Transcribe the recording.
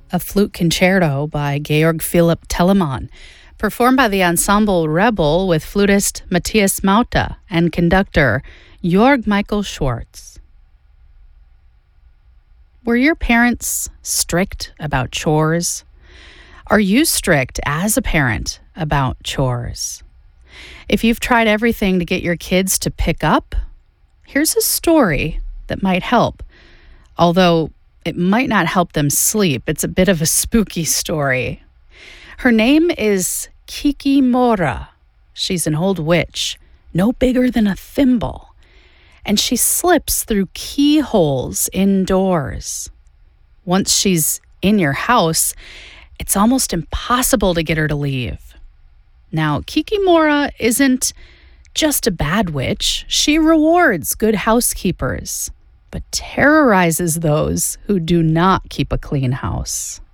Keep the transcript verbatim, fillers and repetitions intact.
a flute concerto by Georg Philipp Telemann, performed by the ensemble Rebel with flutist Matthias Mauta and conductor Jörg Michael Schwartz. Were your parents strict about chores? Are you strict as a parent about chores? If you've tried everything to get your kids to pick up, here's a story that might help. Although it might not help them sleep, it's a bit of a spooky story. Her name is Kikimora. She's an old witch, no bigger than a thimble, and she slips through keyholes indoors. Once she's in your house, it's almost impossible to get her to leave. Now, Kikimora isn't just a bad witch. She rewards good housekeepers, but terrorizes those who do not keep a clean house.